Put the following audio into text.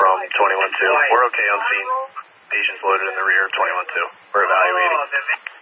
from 21-2. We're okay on scene. Patients loaded in the rear, 21-2. We're evaluating.